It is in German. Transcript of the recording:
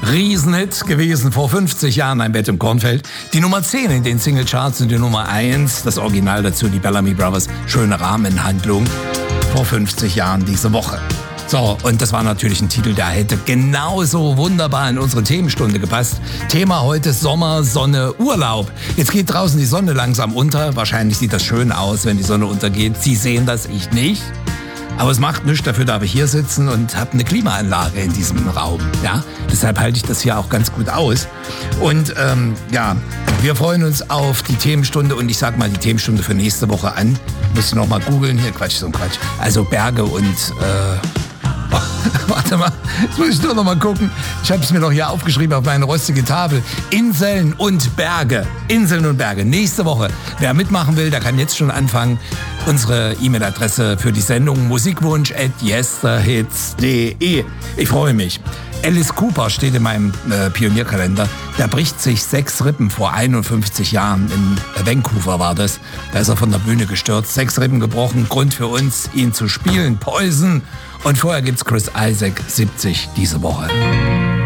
Riesenhit gewesen vor 50 Jahren, Ein Bett im Kornfeld. Die Nummer 10 in den Singlecharts und die Nummer 1, das Original dazu, die Bellamy Brothers, schöne Rahmenhandlung, vor 50 Jahren diese Woche. So, und das war natürlich ein Titel, der hätte genauso wunderbar in unsere Themenstunde gepasst. Thema heute Sommer, Sonne, Urlaub. Jetzt geht draußen die Sonne langsam unter. Wahrscheinlich sieht das schön aus, wenn die Sonne untergeht. Sie sehen das, ich nicht. Aber es macht nichts, dafür darf ich hier sitzen und habe eine Klimaanlage in diesem Raum. Ja? Deshalb halte ich das hier auch ganz gut aus. Und wir freuen uns auf die Themenstunde und ich sag mal die Themenstunde für nächste Woche an. Muss ich noch mal googeln, hier Quatsch. Also Berge und... Warte mal, jetzt muss ich nur noch mal gucken. Ich habe es mir doch hier aufgeschrieben auf meine rostige Tafel. Inseln und Berge. Inseln und Berge. Nächste Woche. Wer mitmachen will, der kann jetzt schon anfangen. Unsere E-Mail-Adresse für die Sendung musikwunsch@yesterhits.de. Ich freue mich. Alice Cooper steht in meinem Pionierkalender. Der bricht sich 6 Rippen vor 51 Jahren. In Vancouver war das. Da ist er von der Bühne gestürzt. 6 Rippen gebrochen. Grund für uns, ihn zu spielen. Poison. Und vorher gibt's Chris Isaak 70 diese Woche.